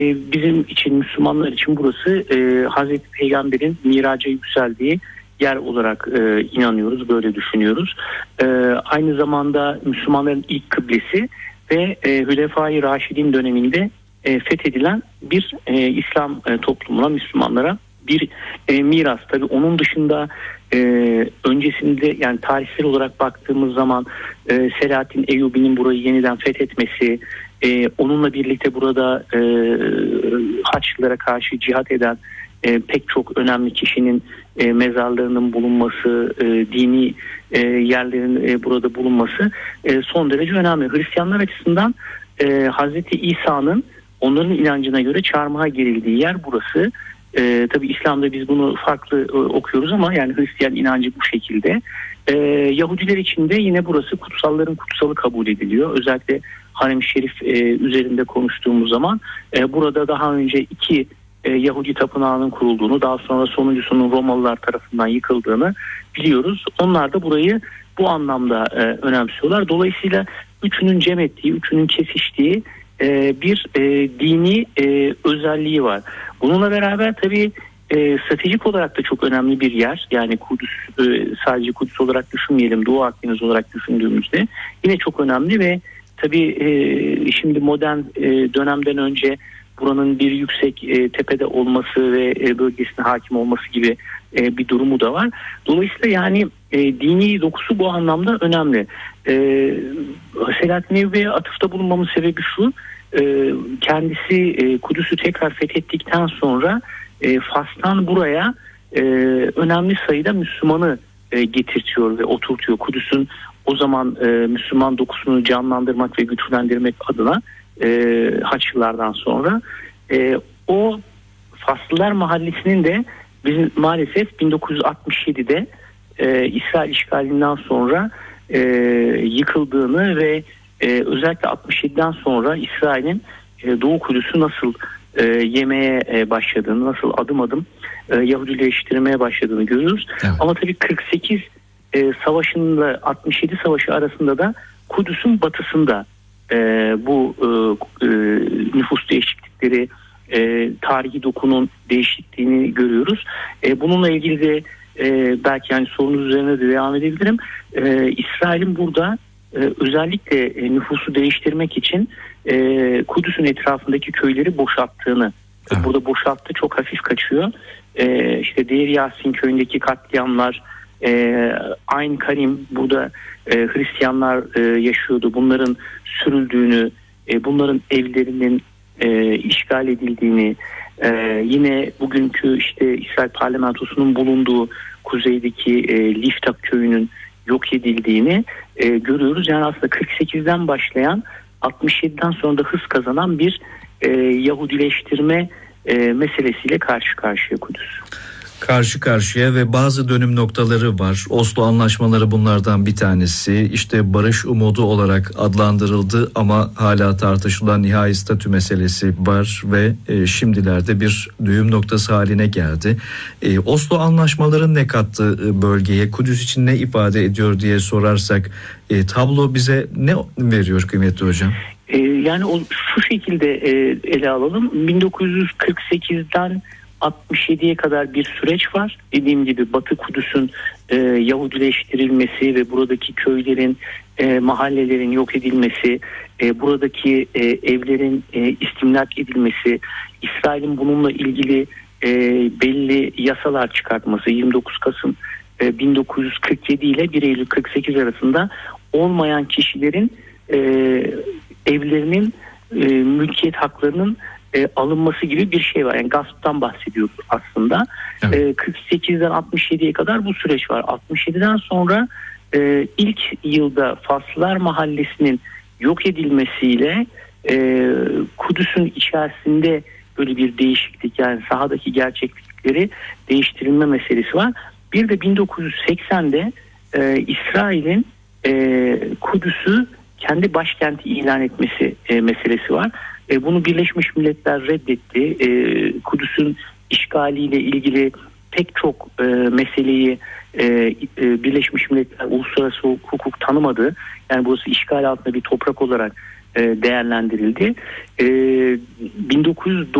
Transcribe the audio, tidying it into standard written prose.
Bizim için, Müslümanlar için burası Hazreti Peygamber'in miraca yükseldiği yer olarak inanıyoruz, böyle düşünüyoruz. Aynı zamanda Müslümanların ilk kıblesi ve Hülefai Raşidin döneminde fethedilen bir İslam toplumuna, Müslümanlara bir miras. Tabii onun dışında öncesinde, yani tarihsel olarak baktığımız zaman Selahaddin Eyyubi'nin burayı yeniden fethetmesi, onunla birlikte burada Haçlılara karşı cihat eden pek çok önemli kişinin mezarlarının bulunması, dini yerlerin burada bulunması son derece önemli. Hristiyanlar açısından Hazreti İsa'nın onların inancına göre çarmıha gerildiği yer burası. Tabii İslam'da biz bunu farklı okuyoruz ama yani Hristiyan inancı bu şekilde. Yahudiler için de yine burası kutsalların kutsalı kabul ediliyor. Özellikle Harem-i Şerif üzerinde konuştuğumuz zaman burada daha önce 2 Yahudi tapınağının kurulduğunu, daha sonra sonuncusunun Romalılar tarafından yıkıldığını biliyoruz. Onlar da burayı bu anlamda önemsiyorlar. Dolayısıyla üçünün cem ettiği, üçünün kesiştiği bir dini özelliği var. Bununla beraber tabii stratejik olarak da çok önemli bir yer. Yani Kudüs, sadece Kudüs olarak düşünmeyelim, Doğu Akdeniz olarak düşündüğümüzde yine çok önemli ve tabii şimdi modern dönemden önce buranın bir yüksek tepede olması ve bölgesine hakim olması gibi bir durumu da var. Dolayısıyla yani dini dokusu bu anlamda önemli. Selahaddin Eyyubi'ye atıfta bulunmamın sebebi şu: kendisi Kudüs'ü tekrar fethettikten sonra Fas'tan buraya önemli sayıda Müslümanı getirtiyor ve oturtuyor. Kudüs'ün o zaman Müslüman dokusunu canlandırmak ve güçlendirmek adına Haçlılardan sonra o Faslılar Mahallesi'nin de bizim maalesef 1967'de İsrail işgalinden sonra yıkıldığını ve özellikle 67'den sonra İsrail'in Doğu Kudüs'ü nasıl yemeye başladığını, nasıl adım adım Yahudileştirmeye başladığını görüyoruz. Evet. Ama tabii 48 savaşında 67 savaşı arasında da Kudüs'ün batısında bu nüfus değişiklikleri, tarihi dokunun değişikliğini görüyoruz. Bununla ilgili de belki yani sorunuz üzerine de devam edebilirim. İsrail'in burada özellikle nüfusu değiştirmek için Kudüs'ün etrafındaki köyleri boşalttığını, burada boşalttı, çok hafif kaçıyor. İşte Deir Yasin köyündeki katliamlar, Ayn Karim, burada Hristiyanlar yaşıyordu. Bunların sürüldüğünü, bunların evlerinin işgal edildiğini, yine bugünkü işte İsrail parlamentosunun bulunduğu kuzeydeki Liftap köyünün yok edildiğini görüyoruz. Yani aslında 48'den başlayan 67'den sonra da hız kazanan bir Yahudileştirme meselesiyle karşı karşıya Kudüs. Karşı karşıya ve bazı dönüm noktaları var. Oslo anlaşmaları bunlardan bir tanesi. İşte barış umudu olarak adlandırıldı ama hala tartışılan nihai statü meselesi var ve şimdilerde bir düğüm noktası haline geldi. Oslo anlaşmaları ne kattı bölgeye? Kudüs için ne ifade ediyor diye sorarsak tablo bize ne veriyor kıymetli hocam? Yani şu şekilde ele alalım. 1948'den 67'ye kadar bir süreç var. Dediğim gibi Batı Kudüs'ün Yahudileştirilmesi ve buradaki köylerin, mahallelerin yok edilmesi, buradaki evlerin istimlak edilmesi, İsrail'in bununla ilgili belli yasalar çıkartması, 29 Kasım 1947 ile 1 Eylül 48 arasında olmayan kişilerin evlerinin mülkiyet haklarının alınması gibi bir şey var. Yani gasptan bahsediyoruz aslında. Evet. 48'den 67'ye kadar bu süreç var. 67'den sonra ilk yılda Faslılar Mahallesi'nin yok edilmesiyle Kudüs'ün içerisinde böyle bir değişiklik, yani sahadaki gerçeklikleri değiştirilme meselesi var. Bir de 1980'de İsrail'in Kudüs'ü kendi başkenti ilan etmesi meselesi var. Bunu Birleşmiş Milletler reddetti. Kudüs'ün işgaliyle ilgili pek çok meseleyi Birleşmiş Milletler uluslararası hukuk tanımadı. Yani burası işgal altında bir toprak olarak değerlendirildi. 1909